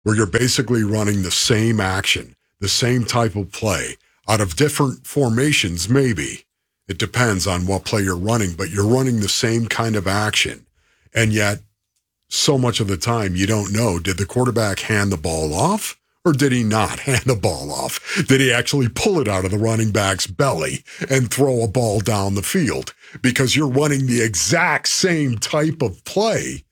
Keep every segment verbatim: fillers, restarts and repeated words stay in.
where you're basically running the same action, the same type of play out of different formations, maybe. It depends on what play you're running, but you're running the same kind of action. And yet, so much of the time, you don't know, did the quarterback hand the ball off or did he not hand the ball off? Did he actually pull it out of the running back's belly and throw a ball down the field? Because you're running the exact same type of play,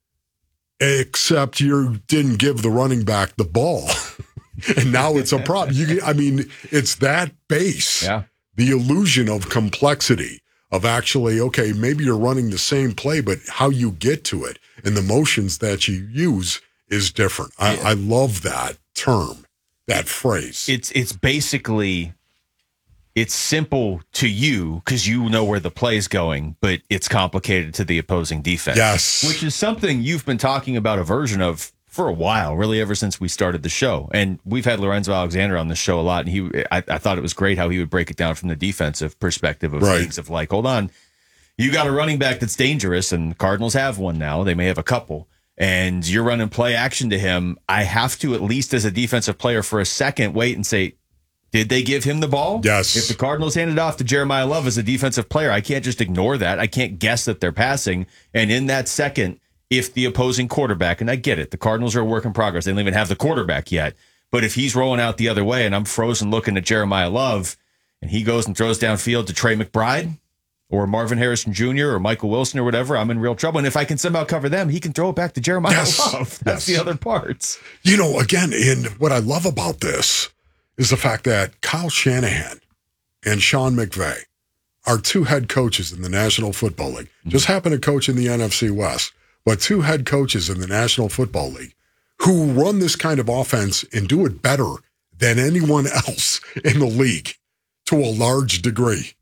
except you didn't give the running back the ball. And now it's a problem. You, I mean, it's that base. Yeah. The illusion of complexity of actually, okay, maybe you're running the same play, but how you get to it and the motions that you use is different. I, Yeah. I love that term, that phrase. It's it's basically, it's simple to you because you know where the play is going, but it's complicated to the opposing defense. Yes. Which is something you've been talking about a version of for a while, really ever since we started the show. And we've had Lorenzo Alexander on the show a lot, and he I, I thought it was great how he would break it down from the defensive perspective of Right. things of like, hold on, you got a running back that's dangerous, and the Cardinals have one now. They may have a couple. And you're running play action to him. I have to, at least as a defensive player, for a second, wait and say, did they give him the ball? Yes. If the Cardinals handed off to Jeremiah Love as a defensive player, I can't just ignore that. I can't guess that they're passing. And in that second, if the opposing quarterback, and I get it, the Cardinals are a work in progress. They don't even have the quarterback yet. But if he's rolling out the other way and I'm frozen looking at Jeremiah Love and he goes and throws downfield to Trey McBride or Marvin Harrison Junior or Michael Wilson or whatever, I'm in real trouble. And if I can somehow cover them, he can throw it back to Jeremiah Yes. Love. That's Yes. the other parts. You know, again, and what I love about this is the fact that Kyle Shanahan and Sean McVay are two head coaches in the National Football League. Just happen to coach in the N F C West, but two head coaches in the National Football League who run this kind of offense and do it better than anyone else in the league to a large degree.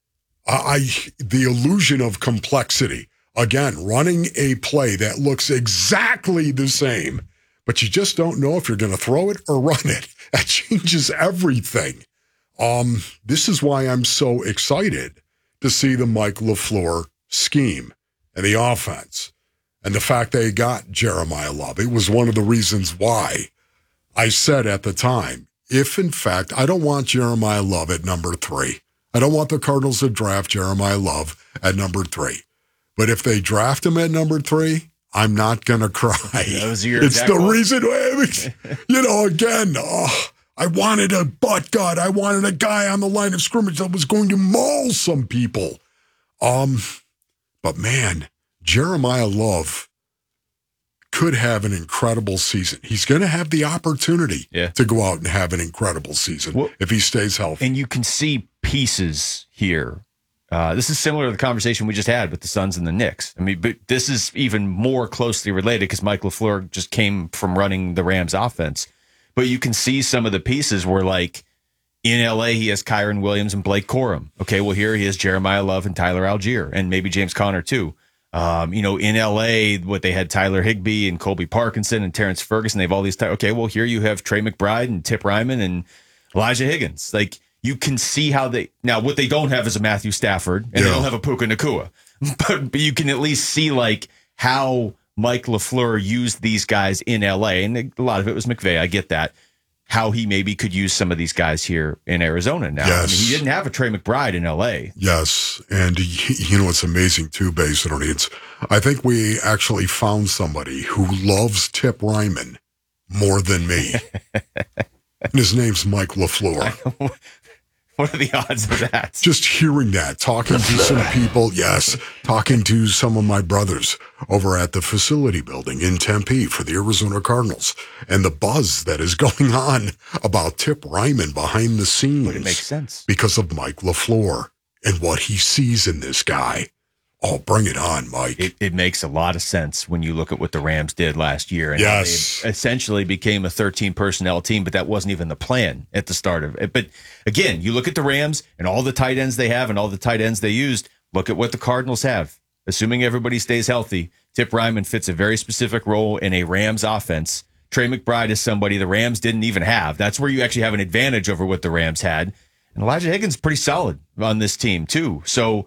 I, the illusion of complexity, again, running a play that looks exactly the same, but you just don't know if you're going to throw it or run it. That changes everything. Um, this is why I'm so excited to see the Mike LaFleur scheme and the offense and the fact they got Jeremiah Love. It was one of the reasons why I said at the time, if in fact, I don't want Jeremiah Love at number three. I don't want the Cardinals to draft Jeremiah Love at number three. But if they draft him at number three, I'm not going to cry. Those are your It's exact the words. reason, you know, again, oh, I wanted a butt gut. I wanted a guy on the line of scrimmage that was going to maul some people. Um, But man, Jeremiah Love could have an incredible season. He's going to have the opportunity Yeah. to go out and have an incredible season Well, if he stays healthy. And you can see pieces here. Uh, this is similar to the conversation we just had with the Suns and the Knicks. I mean, but this is even more closely related because Mike LaFleur just came from running the Rams offense. But you can see some of the pieces where, like, in L A, he has Kyron Williams and Blake Corum. Okay, well, here he has Jeremiah Love and Tyler Algier and maybe James Conner, too. Um, you know, in L A, what they had Tyler Higbee and Colby Parkinson and Terrence Ferguson. They have all these. Ty- okay, well, here you have Trey McBride and Tip Ryman and Elijah Higgins. Like, you can see how they now what they don't have is a Matthew Stafford and Yeah. they don't have a Puka Nacua, but, but you can at least see like how Mike LaFleur used these guys in L A, and a lot of it was McVay. I get that. How he maybe could use some of these guys here in Arizona now. Yes. I mean, he didn't have a Trey McBride in L A. Yes, and y- you know what's amazing too, basically, it's I think we actually found somebody who loves Tip Ryman more than me. And his name's Mike LaFleur. What are the odds of that? Just hearing that, talking to some people, yes, talking to some of my brothers over at the facility building in Tempe for the Arizona Cardinals, and the buzz that is going on about Tip Ryman behind the scenes. But it makes sense. Because of Mike LaFleur and what he sees in this guy. Oh, bring it on, Mike. It, it makes a lot of sense when you look at what the Rams did last year. And Yes. how they essentially became a thirteen personnel team, but that wasn't even the plan at the start of it. But again, you look at the Rams and all the tight ends they have and all the tight ends they used. Look at what the Cardinals have. Assuming everybody stays healthy, Tip Ryman fits a very specific role in a Rams offense. Trey McBride is somebody the Rams didn't even have. That's where you actually have an advantage over what the Rams had. And Elijah Higgins is pretty solid on this team, too. So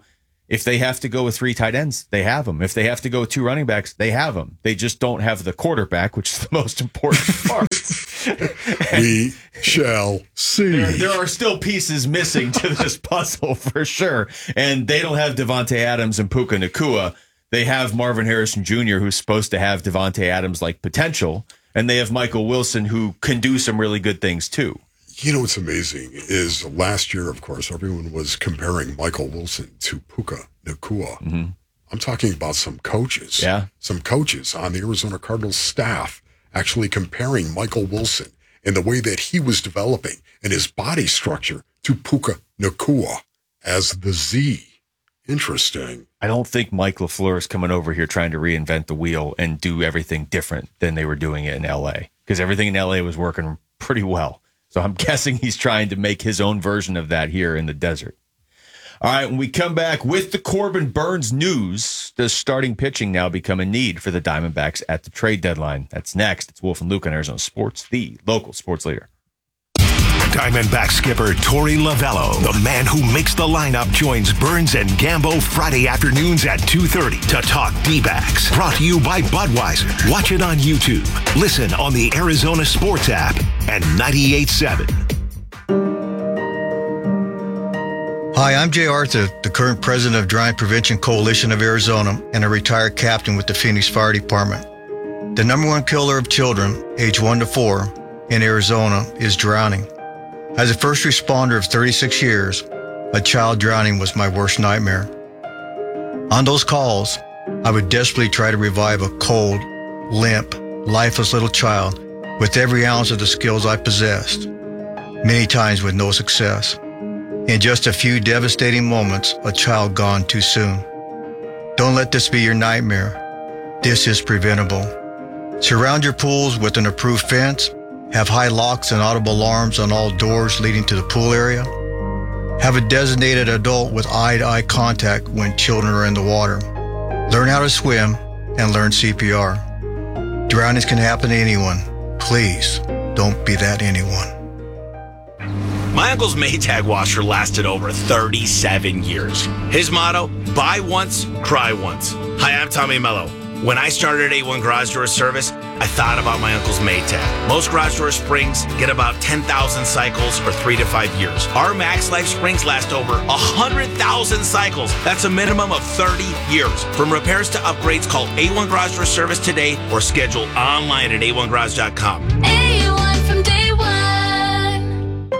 If they have to go with three tight ends, they have them. If they have to go with two running backs, they have them. They just don't have the quarterback, which is the most important part. We shall see. There, there are still pieces missing to this puzzle for sure. And they don't have Devontae Adams and Puka Nacua. They have Marvin Harrison Junior, who's supposed to have Devontae Adams-like potential. And they have Michael Wilson, who can do some really good things too. You know what's amazing is last year, of course, everyone was comparing Michael Wilson to Puka Nacua. Mm-hmm. I'm talking about some coaches. Yeah. Some coaches on the Arizona Cardinals staff actually comparing Michael Wilson and the way that he was developing and his body structure to Puka Nacua as the Z. Interesting. I don't think Mike LaFleur is coming over here trying to reinvent the wheel and do everything different than they were doing it in L A, because everything in L A was working pretty well. So I'm guessing he's trying to make his own version of that here in the desert. All right, when we come back with the Corbin Burnes news, does starting pitching now become a need for the Diamondbacks at the trade deadline? That's next. It's Wolf and Luke on Arizona Sports, the local sports leader. Diamondback skipper Torey Lovullo, the man who makes the lineup, joins Burns and Gambo Friday afternoons at two thirty to talk D-backs. Brought to you by Budweiser. Watch it on YouTube. Listen on the Arizona Sports app and ninety-eight point seven. Hi, I'm Jay Arthur, the current president of Drowning Prevention Coalition of Arizona and a retired captain with the Phoenix Fire Department. The number one killer of children, age one to four, in Arizona is drowning. As a first responder of thirty-six years, a child drowning was my worst nightmare. On those calls, I would desperately try to revive a cold, limp, lifeless little child with every ounce of the skills I possessed, many times with no success. In just a few devastating moments, a child gone too soon. Don't let this be your nightmare. This is preventable. Surround your pools with an approved fence. Have high locks and audible alarms on all doors leading to the pool area. Have a designated adult with eye-to-eye contact when children are in the water. Learn how to swim and learn C P R. Drownings can happen to anyone. Please don't be that anyone. My uncle's Maytag washer lasted over thirty-seven years. His motto, buy once, cry once. Hi, I'm Tommy Mello. When I started A one Garage Door Service, I thought about my uncle's Maytag. Most garage door springs get about ten thousand cycles for three to five years. Our Max Life springs last over one hundred thousand cycles. That's a minimum of thirty years. From repairs to upgrades, call A one Garage Door Service today or schedule online at A one garage dot com. A one from day one.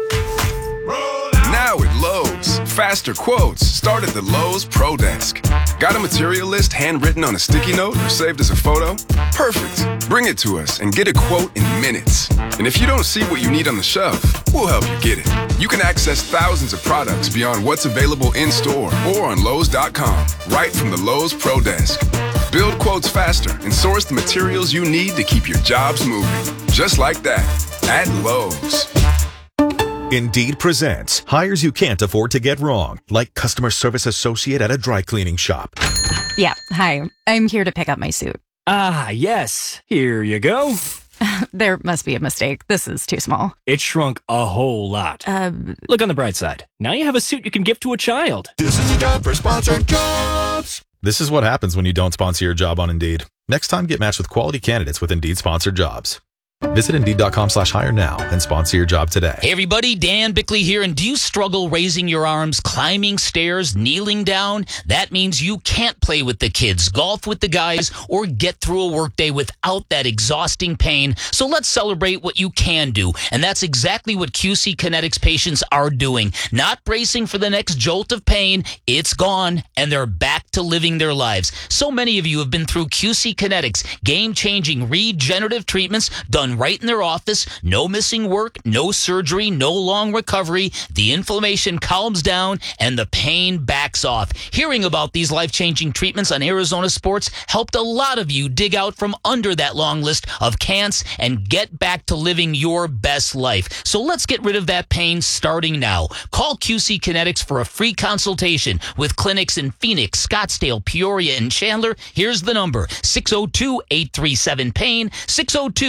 Now at Lowe's, faster quotes start at the Lowe's Pro Desk. Got a material list handwritten on a sticky note or saved as a photo? Perfect. Bring it to us and get a quote in minutes. And if you don't see what you need on the shelf, we'll help you get it. You can access thousands of products beyond what's available in-store or on Lowe's dot com, right from the Lowe's Pro Desk. Build quotes faster and source the materials you need to keep your jobs moving. Just like that, at Lowe's. Indeed presents hires you can't afford to get wrong, like customer service associate at a dry cleaning shop. Yeah, hi. I'm here to pick up my suit. Ah, yes. Here you go. There must be a mistake. This is too small. It shrunk a whole lot. Uh, Look on the bright side. Now you have a suit you can give to a child. This is a job for sponsored jobs. This is what happens when you don't sponsor your job on Indeed. Next time, get matched with quality candidates with Indeed sponsored jobs. Visit Indeed.com slash hire now and sponsor your job today. Hey everybody, Dan Bickley here, and do you struggle raising your arms, climbing stairs, kneeling down? That means you can't play with the kids, golf with the guys, or get through a workday without that exhausting pain. So let's celebrate what you can do, and that's exactly what Q C Kinetics patients are doing. Not bracing for the next jolt of pain, it's gone, and they're back to living their lives. So many of you have been through Q C Kinetics, game-changing regenerative treatments done right in their office, no missing work, no surgery, no long recovery. The inflammation calms down and the pain backs off. Hearing about these life-changing treatments on Arizona Sports helped a lot of you dig out from under that long list of can'ts and get back to living your best life. So let's get rid of that pain starting now. Call Q C Kinetics for a free consultation with clinics in Phoenix, Scottsdale, Peoria, and Chandler. Here's the number, six oh two, eight three seven, PAIN, six oh two, eight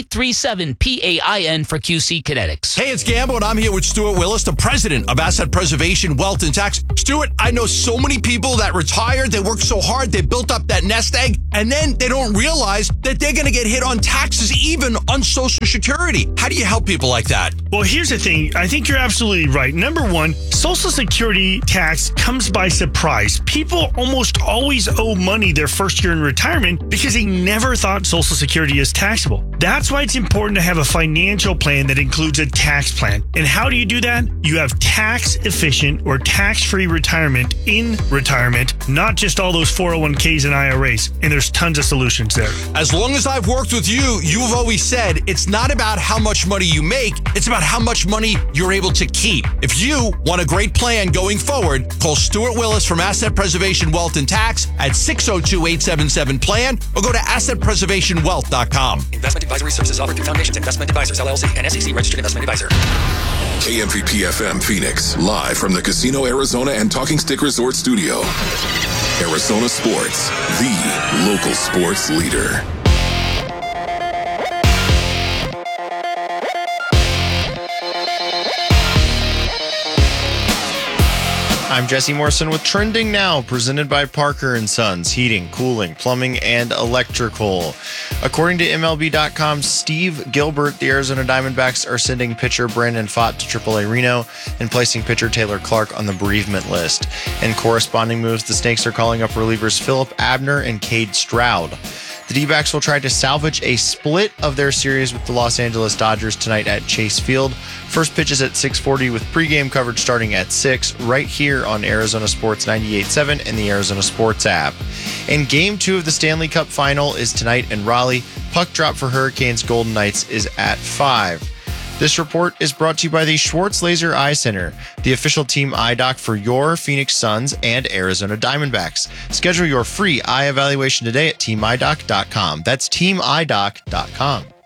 eight three seven P A I N for Q C Kinetics. Hey, it's Gambo, and I'm here with Stuart Willis, the president of Asset Preservation Wealth and Tax. Stuart, I know so many people that retired, they worked so hard, they built up that nest egg, and then they don't realize that they're going to get hit on taxes, even on Social Security. How do you help people like that? Well, here's the thing. I think you're absolutely right. Number one, Social Security tax comes by surprise. People almost always owe money their first year in retirement because they never thought Social Security is taxable. That's why it's important to have a financial plan that includes a tax plan. And how do you do that? You have tax efficient or tax-free retirement in retirement, not just all those four oh one k's and I R As. And there's tons of solutions there. As long as I've worked with you, you've always said it's not about how much money you make, it's about how much money you're able to keep. If you want a great plan going forward, call Stuart Willis from Asset Preservation Wealth and Tax at six oh two, eight seven seven, plan or go to asset preservation wealth dot com. Investment advisory services offered through Foundations Investment Advisors, L L C, and S E C registered investment advisor. K M V P F M Phoenix, live from the Casino Arizona and Talking Stick Resort Studio. Arizona Sports, the local sports leader. I'm Jesse Morrison with Trending Now, presented by Parker and Sons, heating, cooling, plumbing, and electrical. According to M L B dot com, Steve Gilbert, the Arizona Diamondbacks are sending pitcher Brandon Pfaadt to triple A Reno and placing pitcher Taylor Clark on the bereavement list. In corresponding moves, the Snakes are calling up relievers Philip Abner and Cade Stroud. The D-backs will try to salvage a split of their series with the Los Angeles Dodgers tonight at Chase Field. First pitch is at six forty with pregame coverage starting at six right here on Arizona Sports ninety-eight point seven and the Arizona Sports app. And Game two of the Stanley Cup Final is tonight in Raleigh. Puck drop for Hurricanes Golden Knights is at five. This report is brought to you by the Schwartz Laser Eye Center, the official team eye doc for your Phoenix Suns and Arizona Diamondbacks. Schedule your free eye evaluation today at team eye doc dot com. That's team eye doc dot com.